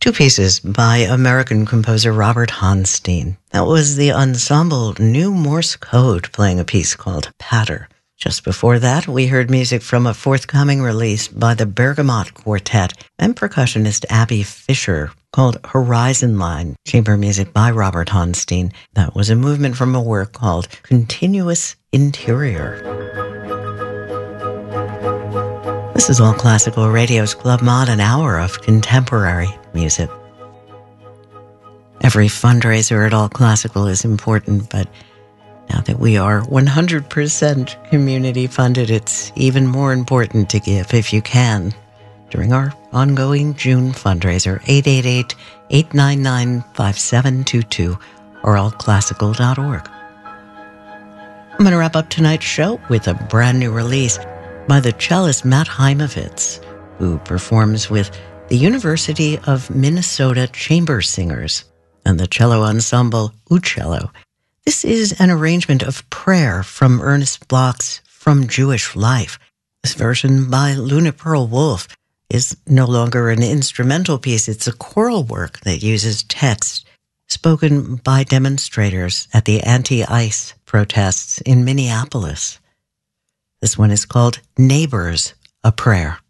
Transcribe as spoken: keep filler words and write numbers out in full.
Two pieces by American composer Robert Honstein. That was the ensemble New Morse Code playing a piece called Patter. Just before that, we heard music from a forthcoming release by the Bergamot Quartet and percussionist Abby Fisher called Horizon Line, chamber music by Robert Honstein. That was a movement from a work called Continuous Interior. This is All Classical Radio's Club Mod, an hour of contemporary music. Every fundraiser at All Classical is important, but now that we are one hundred percent community funded, it's even more important to give if you can during our ongoing June fundraiser, eight eight eight, eight nine nine, five seven two two or all classical dot org. I'm going to wrap up tonight's show with a brand new release by the cellist Matt Heimovitz, who performs with the University of Minnesota Chamber Singers and the cello ensemble Uccello. This is an arrangement of Prayer from Ernest Bloch's From Jewish Life. This version by Luna Pearl Wolf is no longer an instrumental piece. It's a choral work that uses text spoken by demonstrators at the anti-ICE protests in Minneapolis. This one is called Neighbors, a Prayer.